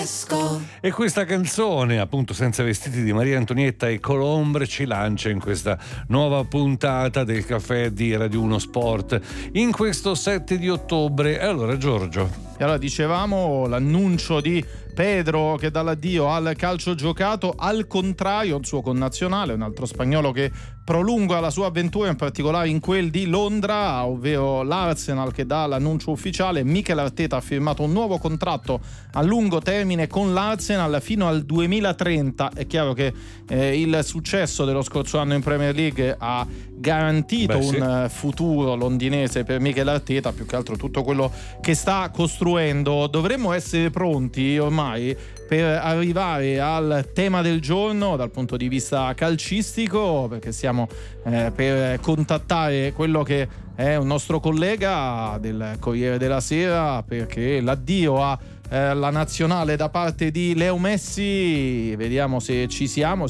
E questa canzone, appunto Senza vestiti, di Maria Antonietta e Colombre, ci lancia in questa nuova puntata del Caffè di Radio 1 Sport in questo 7 di ottobre. E allora, Giorgio, e allora dicevamo l'annuncio di Pedro che dà l'addio al calcio giocato, al contrario un suo connazionale, un altro spagnolo che prolunga la sua avventura, in particolare in quel di Londra, ovvero l'Arsenal, che dà l'annuncio ufficiale. Mikel Arteta ha firmato un nuovo contratto a lungo termine con l'Arsenal fino al 2030. È chiaro che il successo dello scorso anno in Premier League ha garantito un futuro londinese per Mikel Arteta, più che altro tutto quello che sta costruendo. Dovremmo essere pronti ormai per arrivare al tema del giorno dal punto di vista calcistico, perché stiamo per contattare quello che è un nostro collega del Corriere della Sera, perché l'addio alla nazionale da parte di Leo Messi, vediamo se ci siamo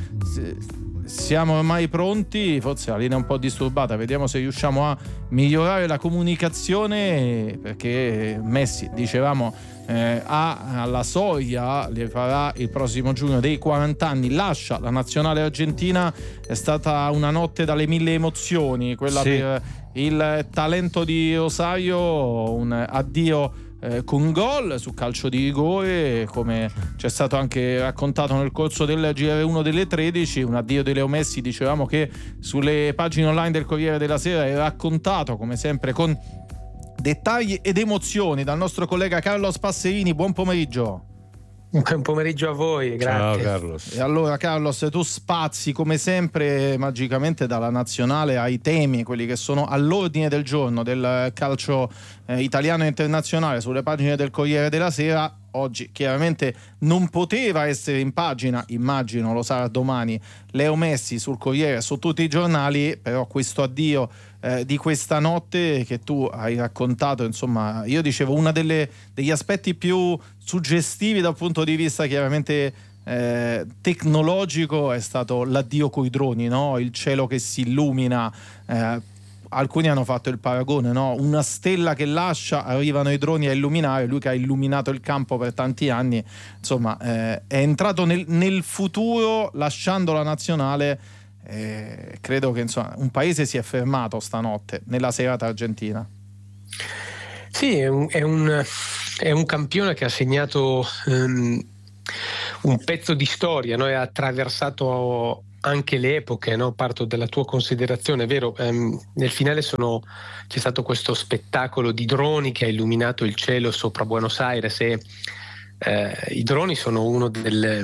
ormai pronti. Forse la linea è un po' disturbata, vediamo se riusciamo a migliorare la comunicazione, perché Messi, dicevamo, alla soglia, le farà il prossimo giugno dei 40 anni, lascia la nazionale argentina. È stata una notte dalle mille emozioni quella per il talento di Rosario, un addio con gol su calcio di rigore, come c'è stato anche raccontato nel corso del GR1 delle 13, un addio di Leo Messi, dicevamo, che sulle pagine online del Corriere della Sera è raccontato come sempre con dettagli ed emozioni dal nostro collega Carlos Passerini. Buon pomeriggio. Buon pomeriggio a voi, grazie. Ciao Carlos. E allora Carlos, tu spazi come sempre magicamente dalla nazionale ai temi, quelli che sono all'ordine del giorno del calcio italiano e internazionale sulle pagine del Corriere della Sera. Oggi chiaramente non poteva essere in pagina, immagino lo sarà domani, Leo Messi sul Corriere, su tutti i giornali, però questo addio di questa notte che tu hai raccontato, insomma, io dicevo degli aspetti più suggestivi dal punto di vista chiaramente tecnologico è stato l'addio coi droni, no? Il cielo che si illumina. Alcuni hanno fatto il paragone, no? Una stella che lascia, arrivano i droni a illuminare, lui che ha illuminato il campo per tanti anni, insomma, è entrato nel futuro lasciando la nazionale. Credo che insomma un paese si è fermato stanotte nella serata argentina. Sì, è un campione che ha segnato un pezzo di storia, no? E ha attraversato anche le epoche, no? Parto dalla tua considerazione, è vero, nel finale c'è stato questo spettacolo di droni che ha illuminato il cielo sopra Buenos Aires, e i droni sono uno delle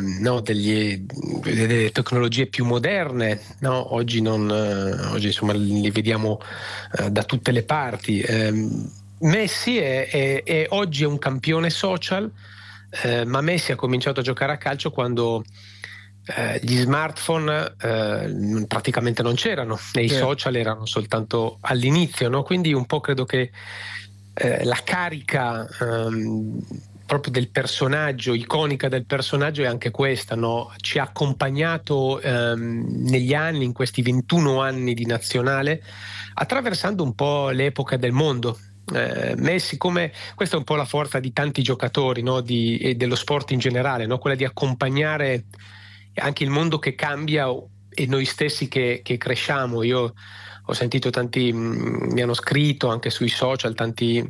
tecnologie più moderne, no? Oggi insomma li vediamo da tutte le parti. Messi è oggi un campione social, ma Messi ha cominciato a giocare a calcio quando gli smartphone praticamente non c'erano, e i social erano soltanto all'inizio, no? Quindi un po' credo che la carica proprio del personaggio, iconica del personaggio, è anche questa, no? Ci ha accompagnato negli anni, in questi 21 anni di nazionale, attraversando un po' l'epoca del mondo. Messi, questa è un po' la forza di tanti giocatori, no? E dello sport in generale, no? Quella di accompagnare anche il mondo che cambia e noi stessi che cresciamo. Io ho sentito tanti, mi hanno scritto anche sui social, tanti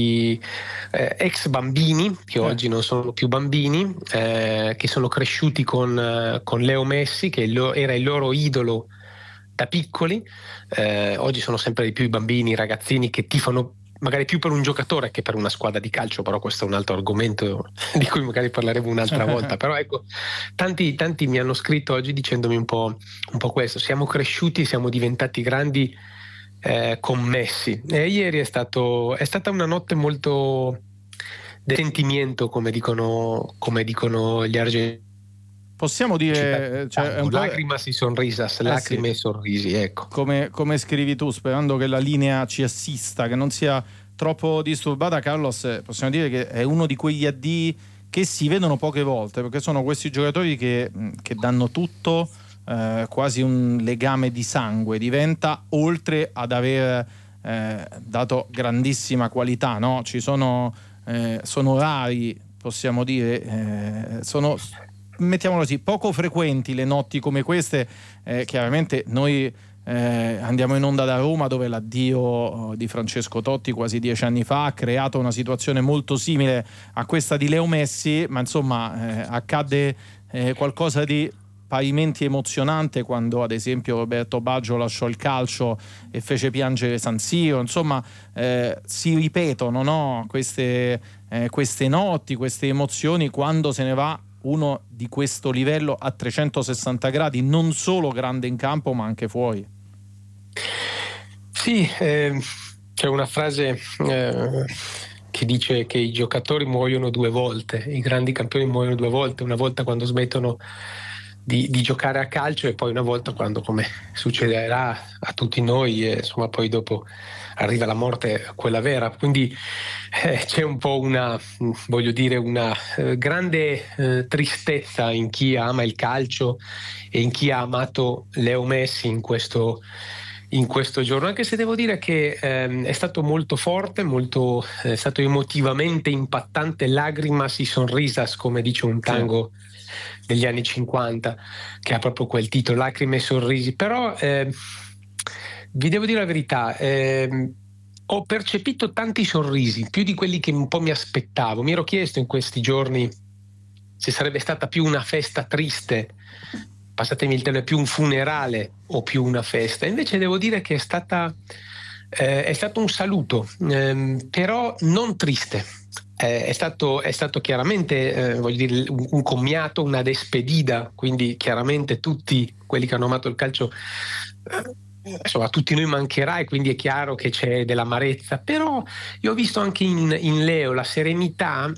ex bambini che oggi non sono più bambini, che sono cresciuti con Leo Messi, che era il loro idolo da piccoli. Oggi sono sempre di più i bambini, i ragazzini che tifano magari più per un giocatore che per una squadra di calcio, però questo è un altro argomento di cui magari parleremo un'altra volta. Però ecco, tanti mi hanno scritto oggi dicendomi un po' questo: siamo cresciuti, siamo diventati grandi con Messi. E ieri è stata una notte molto del sentimento, come dicono gli argentini. Possiamo dire è un lacrimas y sonrisas, lacrime e sorrisi, ecco. Come scrivi tu, sperando che la linea ci assista, che non sia troppo disturbata, Carlos, possiamo dire che è uno di quegli addii che si vedono poche volte, perché sono questi giocatori che danno tutto, quasi un legame di sangue diventa, oltre ad aver dato grandissima qualità, no? Sono rari possiamo dire, sono, mettiamolo così, poco frequenti le notti come queste. Chiaramente noi andiamo in onda da Roma, dove l'addio di Francesco Totti quasi 10 anni fa ha creato una situazione molto simile a questa di Leo Messi, ma insomma accadde qualcosa di parimenti emozionante quando ad esempio Roberto Baggio lasciò il calcio e fece piangere San Siro. Insomma, si ripetono, no? queste notti, queste emozioni quando se ne va uno di questo livello a 360 gradi, non solo grande in campo ma anche fuori. Sì, c'è una frase che dice che i giocatori muoiono 2 volte, i grandi campioni muoiono 2 volte, una volta quando smettono di giocare a calcio e poi una volta quando, come succederà a tutti noi, insomma poi dopo arriva la morte, quella vera. Quindi c'è un po' una grande tristezza in chi ama il calcio e in chi ha amato Leo Messi in questo giorno, anche se devo dire che è stato molto forte, è stato emotivamente impattante, lacrimas y sonrisas, come dice un tango degli anni 50, che ha proprio quel titolo, Lacrime e sorrisi. Però vi devo dire la verità, ho percepito tanti sorrisi, più di quelli che un po' mi aspettavo. Mi ero chiesto in questi giorni se sarebbe stata più una festa triste, passatemi il termine, più un funerale o più una festa. Invece devo dire che è stato un saluto, però non triste. È stato chiaramente voglio dire, un commiato, una despedida, quindi chiaramente tutti quelli che hanno amato il calcio, insomma, a tutti noi mancherà, e quindi è chiaro che c'è dell'amarezza. Però io ho visto anche in Leo la serenità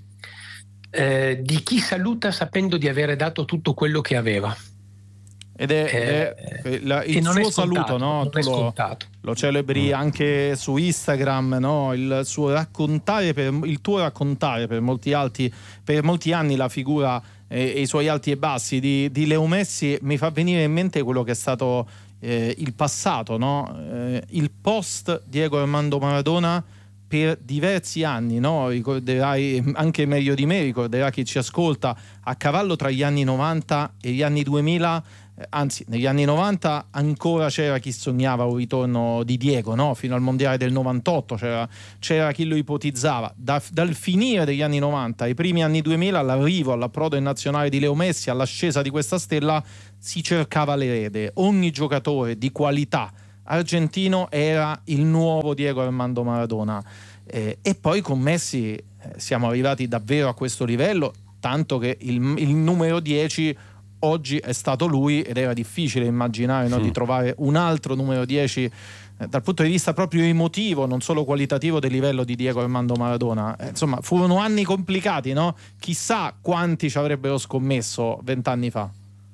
di chi saluta sapendo di avere dato tutto quello che aveva. Ed è il suo saluto, no? Tu lo celebri anche su Instagram, no? Il tuo raccontare per molti anni la figura e i suoi alti e bassi di Leo Messi mi fa venire in mente quello che è stato il passato, no? Il post Diego Armando Maradona per diversi anni, no? Ricorderai anche meglio di me, ricorderà chi ci ascolta, a cavallo tra gli anni 90 e gli anni 2000. Anzi, negli anni 90 ancora c'era chi sognava un ritorno di Diego, no? Fino al mondiale del 98 c'era chi lo ipotizzava. Dal finire degli anni 90 ai primi anni 2000, all'approdo in nazionale di Leo Messi, all'ascesa di questa stella, si cercava l'erede. Ogni giocatore di qualità argentino era il nuovo Diego Armando Maradona, e poi con Messi siamo arrivati davvero a questo livello, tanto che il numero 10 oggi è stato lui, ed era difficile immaginare, no, di trovare un altro numero 10 dal punto di vista proprio emotivo, non solo qualitativo, del livello di Diego Armando Maradona. Insomma, furono anni complicati, no? Chissà quanti ci avrebbero scommesso 20 anni fa.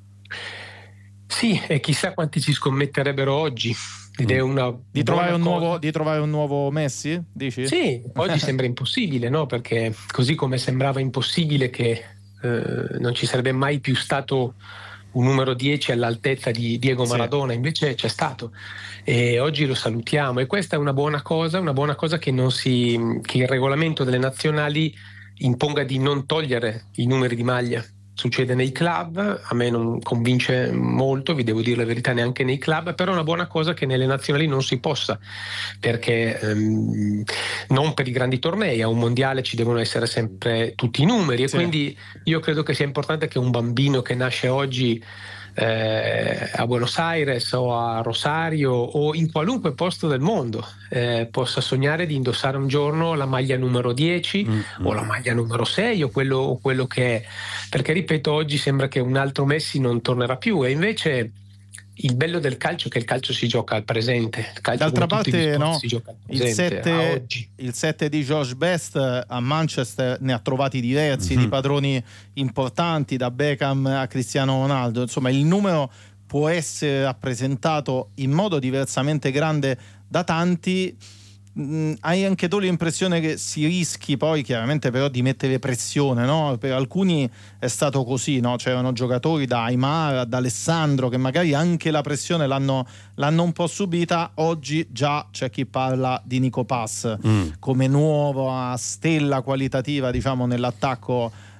Sì, e chissà quanti ci scommetterebbero oggi. Ed è di trovare un nuovo Messi, dici? Sì, oggi sembra impossibile, no? Perché così come sembrava impossibile che non ci sarebbe mai più stato un numero 10 all'altezza di Diego Maradona, invece c'è stato, e oggi lo salutiamo, e questa è una buona cosa che che il regolamento delle nazionali imponga di non togliere i numeri di maglia. Succede nei club, a me non convince molto, vi devo dire la verità, neanche nei club, però è una buona cosa che nelle nazionali non si possa, perché non per i grandi tornei, a un mondiale ci devono essere sempre tutti i numeri, e quindi io credo che sia importante che un bambino che nasce oggi a Buenos Aires o a Rosario o in qualunque posto del mondo possa sognare di indossare un giorno la maglia numero 10 o la maglia numero 6 o quello che è, perché ripeto, oggi sembra che un altro Messi non tornerà più, e invece il bello del calcio è che il calcio si gioca al presente. Il calcio, d'altra parte, no, si gioca al presente, il 7 di George Best a Manchester ne ha trovati diversi di padroni importanti, da Beckham a Cristiano Ronaldo. Insomma, il numero può essere rappresentato in modo diversamente grande da tanti. Hai anche tu l'impressione che si rischi poi chiaramente però di mettere pressione, no? Per alcuni è stato così, no? C'erano giocatori da Aimar, da Alessandro, che magari anche la pressione l'hanno un po' subita. Oggi già c'è chi parla di Nico Pass come nuova stella qualitativa, diciamo, nell'attacco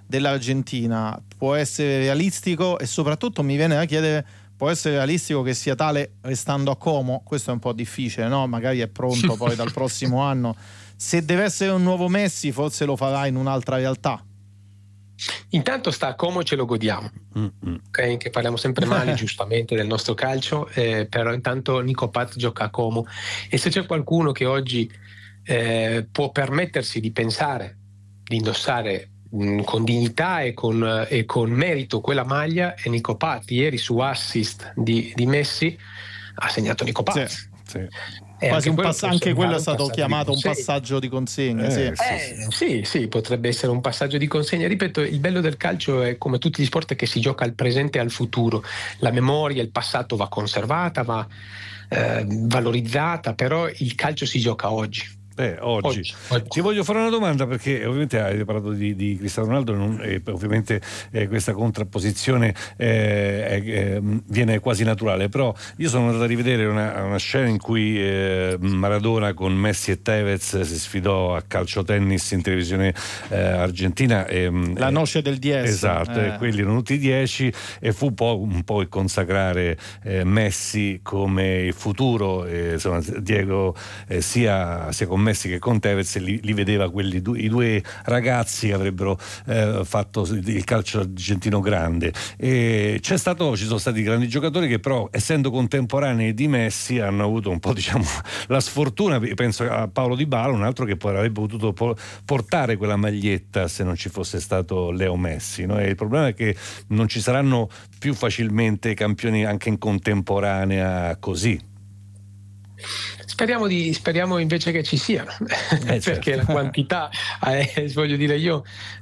dell'Argentina può essere realistico, e soprattutto mi viene da chiedere, può essere realistico che sia tale restando a Como? Questo è un po' difficile, no? Magari è pronto poi dal prossimo anno. Se deve essere un nuovo Messi, forse lo farà in un'altra realtà. Intanto sta a Como, ce lo godiamo, okay? Che parliamo sempre male giustamente del nostro calcio, però intanto Nico Paz gioca a Como, e se c'è qualcuno che oggi può permettersi di pensare di indossare con dignità e con merito quella maglia è Nico Paz. Ieri su assist di Messi ha segnato Nico Paz. Sì. Quasi anche quello è stato chiamato un passaggio di consegna. Sì, potrebbe essere un passaggio di consegna. Ripeto, il bello del calcio è, come tutti gli sport, che si gioca al presente e al futuro. La memoria, il passato va conservata, va valorizzata, però il calcio si gioca oggi. Oggi. Ti voglio fare una domanda, perché ovviamente hai parlato di Cristiano Ronaldo, e ovviamente questa contrapposizione viene quasi naturale, però io sono andato a rivedere una scena in cui Maradona con Messi e Tevez si sfidò a calcio tennis in televisione argentina, la noce del 10, esatto, quelli erano tutti 10, e fu un po' il consacrare Messi come il futuro. Insomma, Diego sia con Messi che con Tevez li vedeva i due ragazzi che avrebbero fatto il calcio argentino grande. E ci sono stati grandi giocatori che però, essendo contemporanei di Messi, hanno avuto un po', diciamo, la sfortuna. Penso a Paolo Dybala, un altro che poi avrebbe potuto portare quella maglietta se non ci fosse stato Leo Messi, no? E il problema è che non ci saranno più facilmente campioni anche in contemporanea così. Speriamo invece che ci siano, perché certo. La quantità, voglio dire io,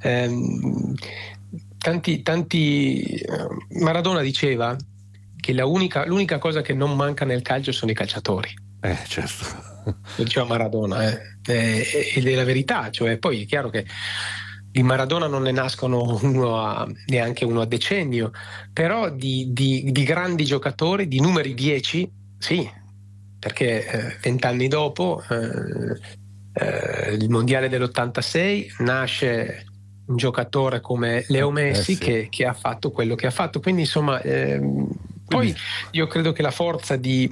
tanti Maradona diceva che l'unica cosa che non manca nel calcio sono i calciatori. Certo. Lo diceva Maradona, ed è la verità. Cioè, poi è chiaro che di Maradona non ne nascono neanche uno a decennio, però di grandi giocatori, di numeri 10, sì. Perché 20 anni dopo il mondiale dell'86 nasce un giocatore come Leo Messi, sì. che ha fatto quello che ha fatto. Quindi insomma, poi io credo che la forza di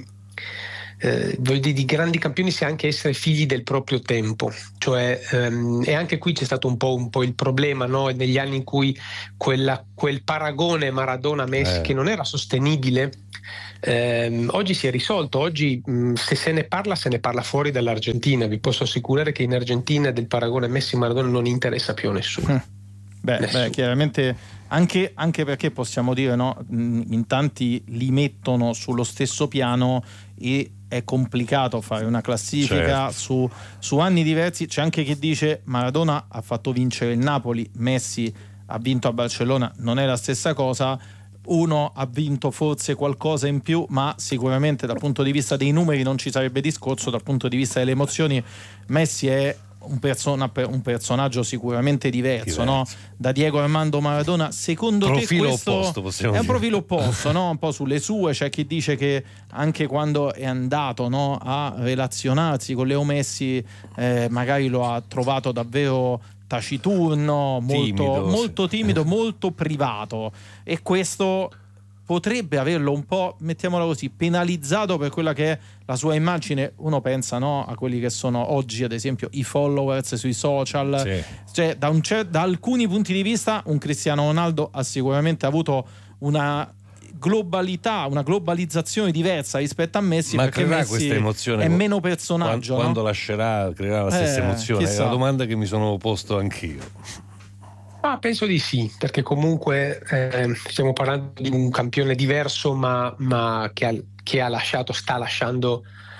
grandi campioni sia anche essere figli del proprio tempo, cioè, e anche qui c'è stato un po' il problema, no? Negli anni in cui quel paragone Maradona-Messi che non era sostenibile, oggi si è risolto. Oggi se se ne parla fuori dall'Argentina. Vi posso assicurare che in Argentina del paragone Messi-Maradona non interessa più a nessuno. Beh, chiaramente anche perché possiamo dire, no, in tanti li mettono sullo stesso piano e è complicato fare una classifica, certo, su anni diversi. C'è anche chi dice Maradona ha fatto vincere il Napoli, Messi ha vinto a Barcellona, non è la stessa cosa. Uno ha vinto forse qualcosa in più, ma sicuramente dal punto di vista dei numeri non ci sarebbe discorso. Dal punto di vista delle emozioni, Messi è un personaggio sicuramente diverso. No? Da Diego Armando Maradona. Secondo profilo te questo opposto, è un profilo opposto, no? Un po' sulle sue. C'è chi dice che anche quando è andato, no, a relazionarsi con Leo Messi, magari lo ha trovato davvero taciturno, molto timido, molto privato, e questo potrebbe averlo un po', mettiamola così, penalizzato per quella che è la sua immagine. Uno pensa, no, a quelli che sono oggi ad esempio i followers sui social, cioè da alcuni punti di vista un Cristiano Ronaldo ha sicuramente avuto una globalizzazione diversa rispetto a Messi, ma perché creerà Messi questa emozione è meno personaggio, quando no? lascerà, creerà la stessa emozione. Chissà. È una domanda che mi sono posto anch'io. Penso di sì, perché comunque stiamo parlando di un campione diverso, ma che sta lasciando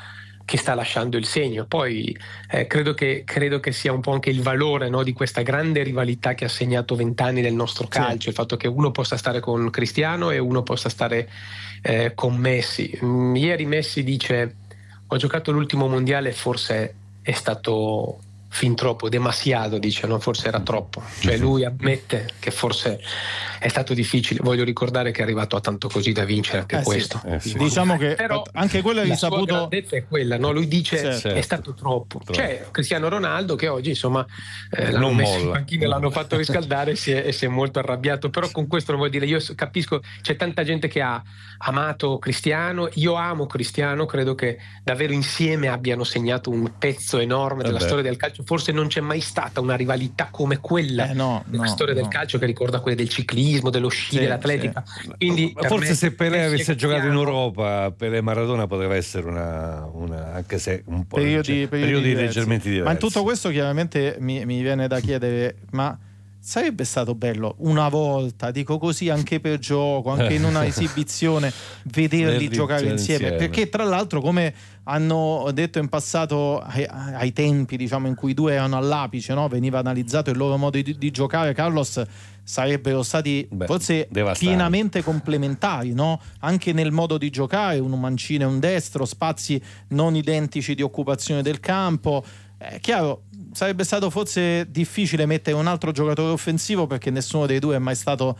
il segno. Poi credo che sia un po' anche il valore, no, di questa grande rivalità che ha segnato 20 anni del nostro calcio, il fatto che uno possa stare con Cristiano e uno possa stare con Messi. Ieri Messi dice: ho giocato l'ultimo mondiale, forse è stato fin troppo, demasiado, dice, no? Forse era troppo. Cioè lui ammette che forse è stato difficile. Voglio ricordare che è arrivato a tanto così da vincere anche questo. Sì. Diciamo che però anche quello è risaputo. La sua grandezza è quella, no? Lui dice certo. è stato troppo. C'è Cristiano Ronaldo che oggi insomma l'hanno messo in panchina, l'hanno fatto riscaldare e si è molto arrabbiato, però con questo non vuol dire, io capisco, c'è tanta gente che ha amato Cristiano, io amo Cristiano, credo che davvero insieme abbiano segnato un pezzo enorme della storia del calcio. Forse non c'è mai stata una rivalità come quella nella storia del calcio, che ricorda quelle del ciclismo, dello sci, dell'atletica. Quindi forse se Pelé avesse giocato in Europa, Pelé Maradona poteva essere una anche se un po' periodi leggermente diversi. Ma in tutto questo chiaramente mi viene da chiedere, ma sarebbe stato bello una volta, dico così, anche per gioco, anche in una esibizione, vederli giocare insieme, perché tra l'altro, come hanno detto in passato, ai tempi diciamo in cui i due erano all'apice, no? Veniva analizzato il loro modo di giocare, Carlos, sarebbero stati forse pienamente complementari, no? Anche nel modo di giocare, un mancino e un destro, spazi non identici di occupazione del campo. Chiaro, sarebbe stato forse difficile mettere un altro giocatore offensivo, perché nessuno dei due è mai stato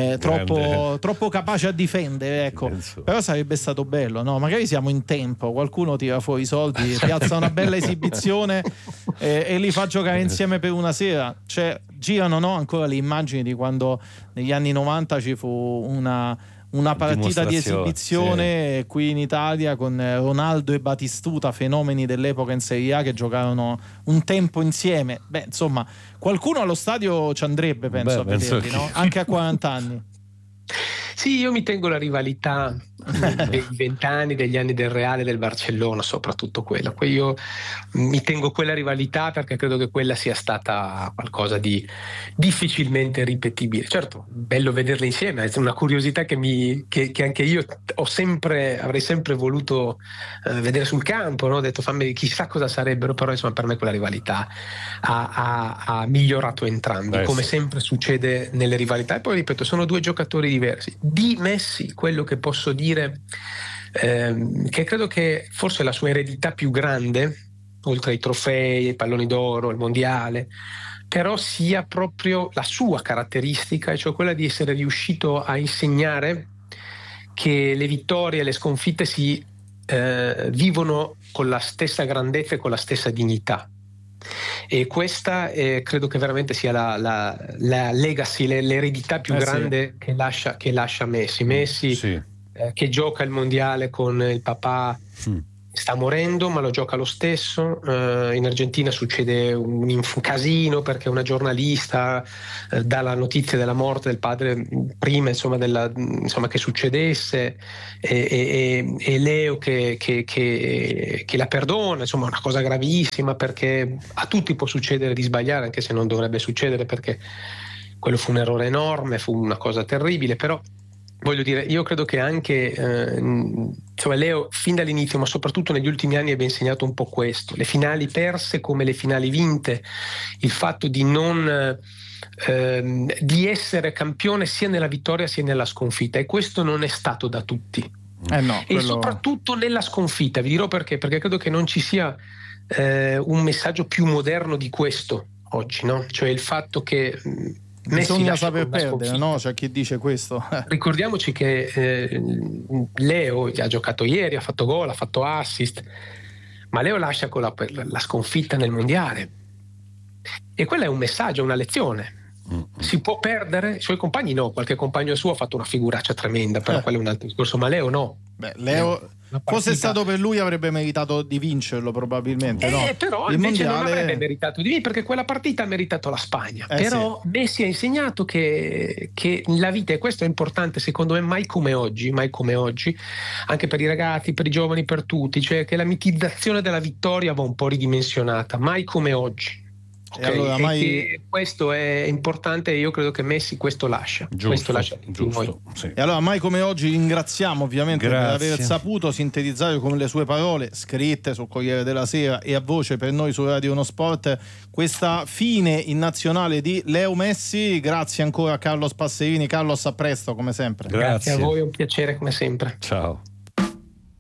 troppo capace a difendere, ecco. Però sarebbe stato bello, no? Magari siamo in tempo, qualcuno tira fuori i soldi, piazza una bella esibizione e li fa giocare insieme per una sera. Cioè, girano, no, ancora le immagini di quando negli anni 90 ci fu una partita di esibizione qui in Italia con Ronaldo e Batistuta, fenomeni dell'epoca in Serie A, che giocarono un tempo insieme. Beh, insomma, qualcuno allo stadio ci andrebbe, penso, a vederli, no? Anche a 40 anni. Sì, io mi tengo la rivalità dei 20 anni, degli anni del Reale e del Barcellona, soprattutto quella. Io mi tengo quella rivalità perché credo che quella sia stata qualcosa di difficilmente ripetibile. Certo, bello vederle insieme, è una curiosità che anche io avrei sempre voluto vedere sul campo, no? Ho detto, chissà cosa sarebbero, però insomma per me quella rivalità ha migliorato entrambi, come sempre succede nelle rivalità. E poi ripeto, sono due giocatori diversi. Di Messi, quello che posso dire, che credo che forse la sua eredità più grande, oltre ai trofei, ai palloni d'oro, il mondiale, però sia proprio la sua caratteristica, cioè quella di essere riuscito a insegnare che le vittorie e le sconfitte si vivono con la stessa grandezza e con la stessa dignità. E questa credo che veramente sia la legacy, l'eredità più grande che lascia Messi, che gioca il mondiale con il papà, sta morendo ma lo gioca lo stesso. In Argentina succede un casino perché una giornalista dà la notizia della morte del padre prima insomma che succedesse, e Leo che la perdona, insomma una cosa gravissima, perché a tutti può succedere di sbagliare, anche se non dovrebbe succedere, perché quello fu un errore enorme, fu una cosa terribile. Però voglio dire, io credo che anche Leo fin dall'inizio, ma soprattutto negli ultimi anni, abbia insegnato un po' questo: le finali perse come le finali vinte, il fatto di non di essere campione sia nella vittoria sia nella sconfitta, e questo non è stato da tutti. E soprattutto nella sconfitta, vi dirò perché credo che non ci sia un messaggio più moderno di questo oggi, no? Cioè il fatto che bisogna saper perdere, no? C'è chi dice questo. Ricordiamoci che Leo ha giocato ieri, ha fatto gol, ha fatto assist, ma Leo lascia con la sconfitta nel mondiale, e quello è un messaggio, una lezione. Si può perdere, i suoi compagni no, qualche compagno suo ha fatto una figuraccia tremenda, però quello è un altro discorso, ma Leo no. Leo fosse stato per lui avrebbe meritato di vincerlo probabilmente, no? Però il invece mondiale... non avrebbe meritato di vincere, perché quella partita ha meritato la Spagna. Però Messi ha insegnato che la vita, e questo è importante secondo me, mai come oggi, anche per i ragazzi, per i giovani, per tutti, cioè che la mitizzazione della vittoria va un po' ridimensionata, mai come oggi. Okay. E allora, che questo è importante, e io credo che Messi questo lascia. Giusto. Sì. E allora mai come oggi ringraziamo ovviamente per aver saputo sintetizzare con le sue parole scritte sul Corriere della Sera e a voce per noi su Radio Uno Sport questa fine in nazionale di Leo Messi. Grazie ancora a Carlos Passerini. Carlos, a presto come sempre. Grazie a voi, è un piacere come sempre. Ciao.